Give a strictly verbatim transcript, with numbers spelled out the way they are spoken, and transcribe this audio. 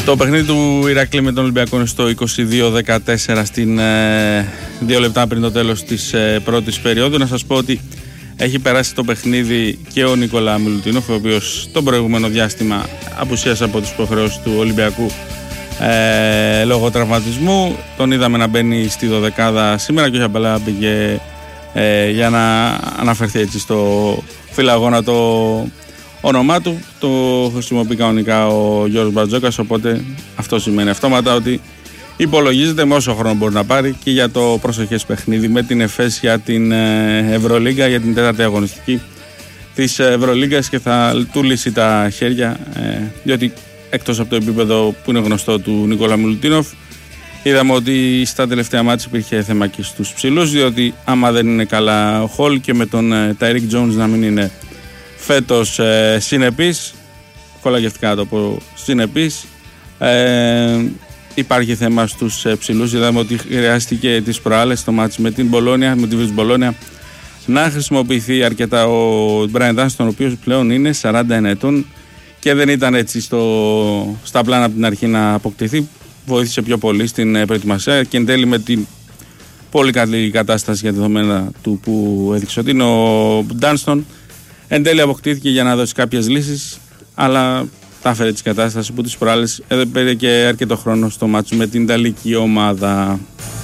Το παιχνίδι του Ηρακλή με τον Ολυμπιακό είναι στο είκοσι δύο δεκατέσσερα στην ε, δύο λεπτά πριν το τέλος της ε, πρώτης περίοδου. Να σας πω ότι έχει περάσει το παιχνίδι και ο Νικόλα Μιλουτίνοφ, ο οποίος τον προηγούμενο διάστημα απουσίασε από τις υποχρεώσεις του Ολυμπιακού ε, λόγω τραυματισμού. Τον είδαμε να μπαίνει στη δωδεκάδα σήμερα και όχι απλά πήγε ε, για να αναφερθεί έτσι στο φιλαγώνα το όνομά του. Το χρησιμοποιεί κανονικά ο Γιώργος Μπαρτζόκας, οπότε αυτό σημαίνει αυτόματα ότι υπολογίζεται με όσο χρόνο μπορεί να πάρει και για το προσεχές παιχνίδι με την ΕΦΕΣ για την Ευρωλίγκα, για την τέταρτη αγωνιστική της Ευρωλίγκας, και θα του λύσει τα χέρια, διότι εκτός από το επίπεδο που είναι γνωστό του Νικόλα Μιλουτίνοφ, είδαμε ότι στα τελευταία μάτς υπήρχε θέμα και στους ψηλούς, διότι άμα δεν είναι καλά ο Χολ και με τον Τάιρικ Τζόουνς να μην είναι φέτος ε, συνεπής, κολαγευτικά το πω συνεπής, ε, υπάρχει θέμα στους ε, ψηλούς. Είδαμε ότι χρειάστηκε τις προάλλες στο μάτς με την Μπολόνια, με την Μπολόνια, να χρησιμοποιηθεί αρκετά ο Μπράιν Ντάνστον, ο οποίος πλέον είναι σαράντα ένα ετών και δεν ήταν έτσι στο, στα πλάνα από την αρχή να αποκτηθεί. Βοήθησε πιο πολύ στην ε, προετοιμασία και εν τέλει με την πολύ καλή κατάσταση για δεδομένα του που έδειξε ότι είναι ο Ντάνστον, εν τέλει αποκτήθηκε για να δώσει κάποιες λύσεις, αλλά τα έφερε της κατάστασης που τις προάλλες πήρε και αρκετό χρόνο στο μάτσο με την Ιταλική ομάδα.